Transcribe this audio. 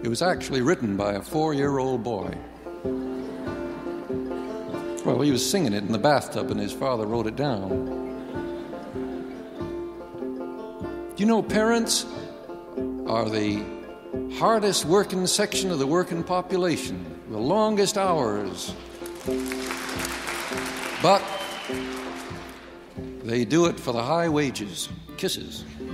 It was actually written by a 4-year-old boy. Well, he was singing it in the bathtub, and his father wrote it down. You know, parents are the hardest working section of the working population, the longest hours. But they do it for the high wages. Kisses.